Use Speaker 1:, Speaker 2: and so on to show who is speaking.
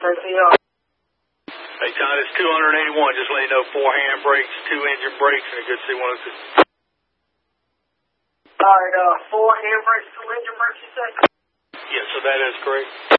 Speaker 1: ACR.
Speaker 2: Hey, Todd, it's 281. Just let you know, 4 handbrakes, 2 engine brakes, and a good C-106.
Speaker 1: All right, 4 handbrakes, 2 engine brakes, you say?
Speaker 2: Yes, so that is correct.